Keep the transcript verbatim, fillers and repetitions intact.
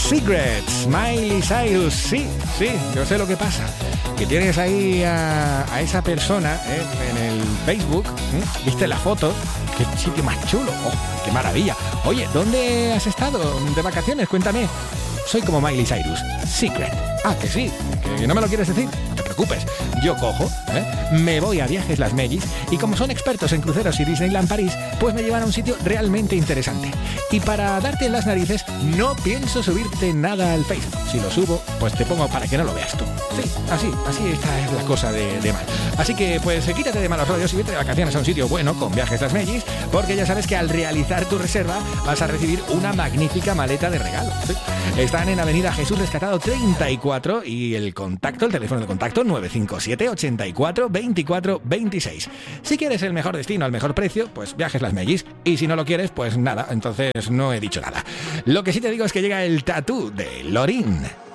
Secrets, Miley Cyrus. Sí, sí, yo sé lo que pasa. Que tienes ahí a, a esa persona ¿eh? en el Facebook. ¿eh? ¿Viste la foto? Qué sitio más chulo. Oh, qué maravilla. Oye, ¿dónde has estado de vacaciones? Cuéntame. Soy como Miley Cyrus. Secret. Ah, que sí, que no me lo quieres decir. No te preocupes. Yo cojo, ¿eh? me voy a Viajes Las Mellis y como son expertos en cruceros y Disneyland París, pues me llevan a un sitio realmente interesante. Y para darte en las narices, no pienso subirte nada al Facebook. Si lo subo, pues te pongo para que no lo veas tú. Sí, así, así esta es la cosa de, de mal. Así que pues quítate de malos rollos y vete de vacaciones a un sitio bueno con Viajes Las Mellis, porque ya sabes que al realizar tu reserva vas a recibir una magnífica maleta de regalo. ¿Sí? Están en Avenida Jesús Rescatado treinta y cuatro y el contacto, el teléfono de contacto nueve cinco siete, ochenta y cuatro, veinticuatro, veintiséis. Si quieres el mejor destino al mejor precio, pues Viajes Las Mellis, y si no lo quieres, pues nada, entonces no he dicho nada. Lo que sí te digo es que llega el tatú de Lorin.